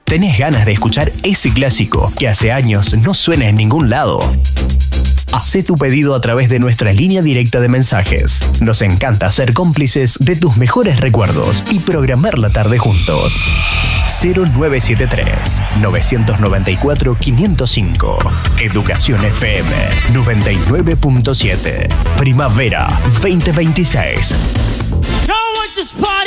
¿Tenés ganas de escuchar ese clásico que hace años no suena en ningún lado? Hacé tu pedido a través de nuestra línea directa de mensajes. Nos encanta ser cómplices de tus mejores recuerdos y programar la tarde juntos. 0973-994-505. Educación FM 99.7. Primavera 2026.